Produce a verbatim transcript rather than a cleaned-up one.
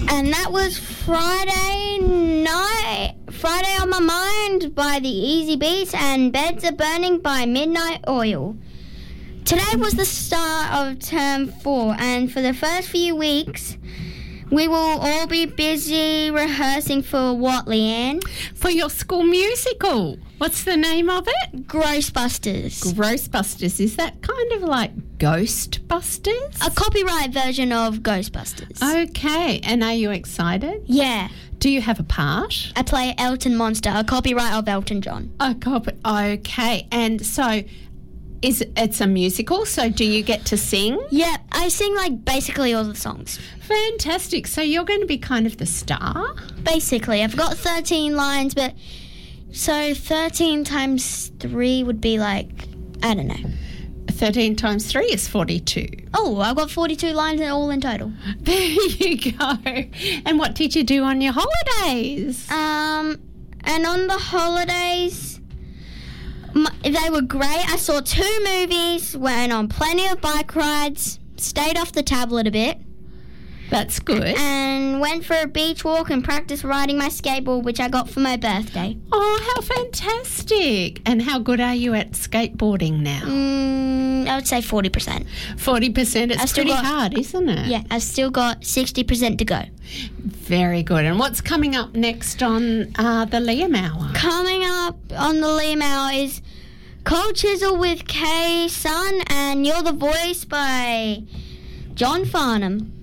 And that was Friday night, Friday on My Mind by the Easy Beats and Beds Are Burning by Midnight Oil. Today was the start of term four, and for the first few weeks, we will all be busy rehearsing for what, Leanne? For your school musical. What's the name of it? Ghostbusters. Ghostbusters. Is that kind of like Ghostbusters? A copyright version of Ghostbusters. Okay. And are you excited? Yeah. Do you have a part? I play Elton Monster, a copyright of Elton John. A copy. Okay. And so is it's a musical, so do you get to sing? Yeah, I sing like basically all the songs. Fantastic. So you're going to be kind of the star? Basically. I've got thirteen lines, but so thirteen times three would be like, I don't know. thirteen times three is forty-two. Oh, I've got forty-two lines in all in total. There you go. And what did you do on your holidays? Um, and on the holidays, my, they were great. I saw two movies, went on plenty of bike rides, stayed off the tablet a bit. That's good. And went for a beach walk and practiced riding my skateboard, which I got for my birthday. Oh, how fantastic. And how good are you at skateboarding now? Mm, I would say forty percent. forty percent? It's pretty got, hard, isn't it? Yeah, I've still got sixty percent to go. Very good. And what's coming up next on uh, the Liam Hour? Coming up on the Liam Hour is Cold Chisel with Kay Sun and You're the Voice by John Farnham.